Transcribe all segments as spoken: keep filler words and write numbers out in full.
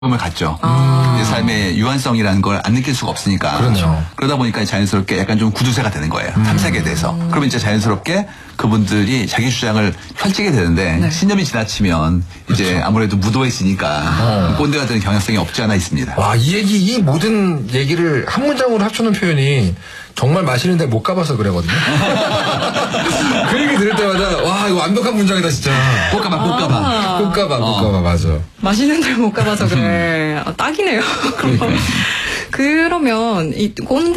을 갖죠. 아. 내 삶의 유한성이라는 걸 안 느낄 수가 없으니까. 그렇죠. 그러다 보니까 자연스럽게 약간 좀 구두쇠가 되는 거예요. 음. 탐색에 대해서. 그러면 이제 자연스럽게 그분들이 자기 주장을 펼치게 되는데 네. 신념이 지나치면 이제 그렇죠. 아무래도 무도해지니까 어. 꼰대가 되는 경향성이 없지 않아 있습니다. 와, 이 얘기, 이 모든 얘기를 한 문장으로 합쳐놓은 표현이 정말 맛있는데 못 가봐서 그래거든요. 그 얘기 들을 때마다, 와, 이거 완벽한 문장이다, 진짜. 꽃가봐, 꽃가봐. 아. 꼭 가봐, 꼭 가봐, 맞아. 맛있는 데를 못 가봐서 그래. 아, 딱이네요. 그러니까. 그러면 이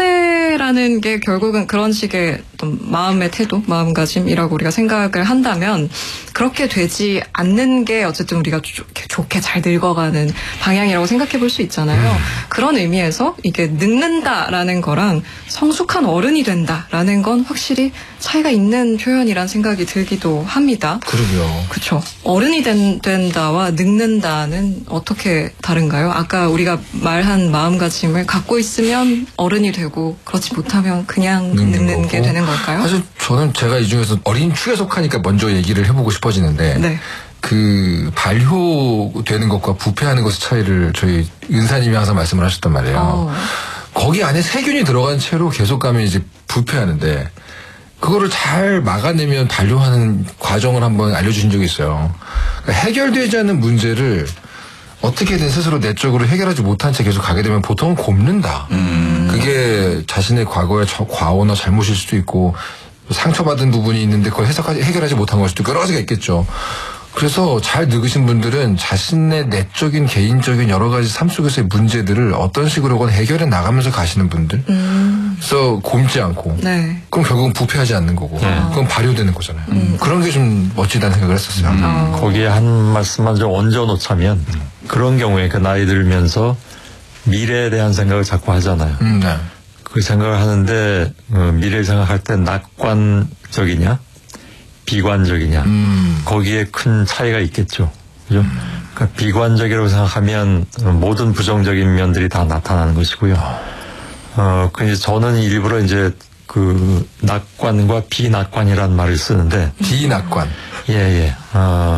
꼰대라는 게 결국은 그런 식의 어떤 마음의 태도, 마음가짐이라고 우리가 생각을 한다면 그렇게 되지 않는 게 어쨌든 우리가 좋게, 좋게 잘 늙어가는 방향이라고 생각해 볼 수 있잖아요. 음. 그런 의미에서 이게 늙는다라는 거랑 성숙한 어른이 된다라는 건 확실히 차이가 있는 표현이란 생각이 들기도 합니다. 그러게요. 그렇죠. 어른이 된, 된다와 늙는다는 어떻게 다른가요? 아까 우리가 말한 마음가짐을 갖고 있으면 어른이 되고 그렇지 못하면 그냥 늙는, 늙는 게 되는 걸까요? 사실 저는 제가 이 중에서 어린 축에 속하니까 먼저 얘기를 해보고 싶어지는데 네. 그 반려되는 것과 부패하는 것의 차이를 저희 은사님이 항상 말씀을 하셨단 말이에요. 어. 거기 안에 세균이 들어간 채로 계속 가면 이제 부패하는데 그거를 잘 막아내면 반려하는 과정을 한번 알려주신 적이 있어요. 그러니까 해결되지 않는 문제를 어떻게든 스스로 내적으로 해결하지 못한 채 계속 가게 되면 보통은 곱는다. 음. 그게 자신의 과거의 과오나 잘못일 수도 있고 상처받은 부분이 있는데 그걸 해석하지, 해결하지 못한 걸 수도 있고 여러 가지가 있겠죠. 그래서 잘 늙으신 분들은 자신의 내적인 개인적인 여러 가지 삶 속에서의 문제들을 어떤 식으로건 해결해 나가면서 가시는 분들. 음. 그래서 곰지 않고. 네. 그럼 결국은 부패하지 않는 거고. 네. 그건 발효되는 거잖아요. 음. 그런 게 좀 멋지다는 생각을 했었어요. 음. 어. 거기에 한 말씀만 좀 얹어 놓자면 음. 그런 경우에 그 나이 들면서 미래에 대한 생각을 자꾸 하잖아요. 음, 네. 그 생각을 하는데 어, 미래를 생각할 때 낙관적이냐 비관적이냐 음. 거기에 큰 차이가 있겠죠. 그죠? 음. 그러니까 비관적이라고 생각하면 모든 부정적인 면들이 다 나타나는 것이고요. 어, 그 이제 저는 일부러 이제 그 낙관과 비낙관이라는 말을 쓰는데 비낙관. 예, 예. 어,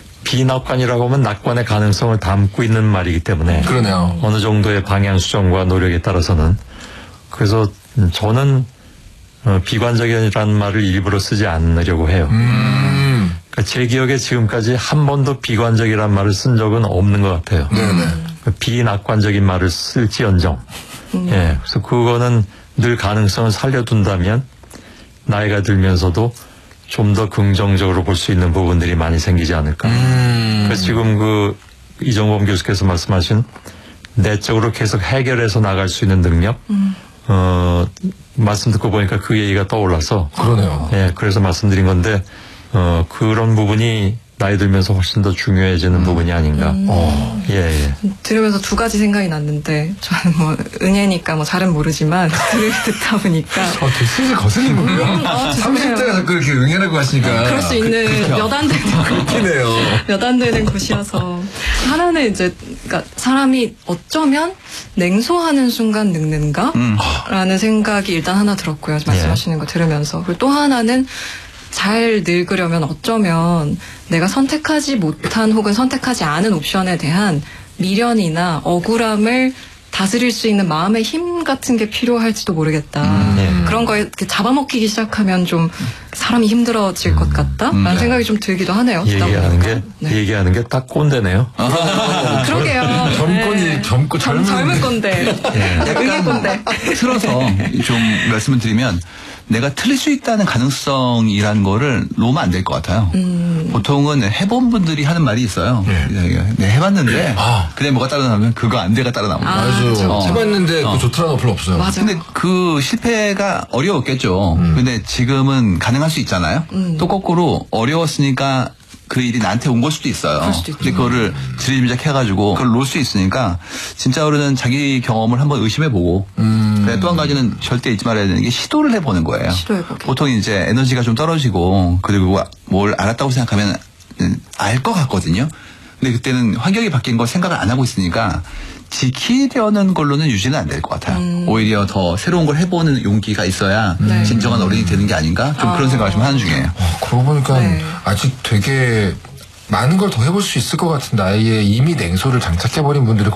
비낙관이라고 하면 낙관의 가능성을 담고 있는 말이기 때문에 그러네요. 어느 정도의 방향 수정과 노력에 따라서는 그래서 저는 어, 비관적이라는 말을 일부러 쓰지 않으려고 해요. 음. 그러니까 제 기억에 지금까지 한 번도 비관적이라는 말을 쓴 적은 없는 것 같아요. 네네. 그러니까 비낙관적인 말을 쓸지언정. 음. 예, 그래서 그거는 늘 가능성을 살려둔다면 나이가 들면서도 좀 더 긍정적으로 볼 수 있는 부분들이 많이 생기지 않을까. 음. 그래서 지금 그 이정범 교수께서 말씀하신 내적으로 계속 해결해서 나갈 수 있는 능력. 음. 어, 말씀 듣고 보니까 그 얘기가 떠올라서. 그러네요. 예, 그래서 말씀드린 건데, 어, 그런 부분이 나이 들면서 훨씬 더 중요해지는 음. 부분이 아닌가. 음. 어. 예, 예. 들으면서 두 가지 생각이 났는데, 저는 뭐, 은혜니까 뭐 잘은 모르지만, 들을 듣다 보니까. 어, 되게 슬슬 거슬리는 거예요. 음, 아, 삼십 대가 자꾸 이렇게 응애라고 하시니까. 그럴 수 있는 몇 안 되는 그렇네요. 몇 안 되는 곳이어서. 하나는 이제, 그러니까 사람이 어쩌면 냉소하는 순간 늙는가? 음. 라는 생각이 일단 하나 들었고요. 말씀하시는 거 들으면서. 그리고 또 하나는 잘 늙으려면 어쩌면 내가 선택하지 못한 혹은 선택하지 않은 옵션에 대한 미련이나 억울함을 다스릴 수 있는 마음의 힘 같은 게 필요할지도 모르겠다. 음, 네. 그런 거에 이렇게 잡아먹히기 시작하면 좀 사람이 힘들어질 음, 것 같다라는 음, 생각이 좀 들기도 하네요. 얘기하는 게 네. 얘기하는 게 딱 꼰대네요. 그러게요. 젊건이 네. 젊고 젊은 젊은 꼰대, 응애 꼰대. 틀어서 좀 말씀을 드리면. 내가 틀릴 수 있다는 가능성이라는 거를 놓으면 안 될 것 같아요. 음. 보통은 해본 분들이 하는 말이 있어요. 네. 네, 해봤는데 아. 그냥 뭐가 따라 나오면 그거 안 돼가 따라 나옵니다. 아, 맞아. 어. 해봤는데 어. 그 좋더라는 거 별로 없어요. 맞아. 근데 그 실패가 어려웠겠죠. 음. 근데 지금은 가능할 수 있잖아요. 음. 또 거꾸로 어려웠으니까 그 일이 나한테 온 걸 수도 있어요. 수도 근데 그거를 지리짐작 해가지고 그걸 놓을 수 있으니까 진짜로는 자기 경험을 한번 의심해보고 음. 또 한 가지는 절대 잊지 말아야 되는 게 시도를 해보는 거예요. 시도해보기. 보통 이제 에너지가 좀 떨어지고 그리고 뭘 알았다고 생각하면 알 것 같거든요. 근데 그때는 환경이 바뀐 걸 생각을 안 하고 있으니까 지키려는 걸로는 유지는 안 될 것 같아요. 음. 오히려 더 새로운 걸 해보는 용기가 있어야 네. 진정한 어른이 되는 게 아닌가? 좀 아. 그런 생각을 좀 하는 중이에요. 어, 그러고 보니까 네. 아직 되게 많은 걸 더 해볼 수 있을 것 같은 나이에 이미 냉소를 장착해버린 분들이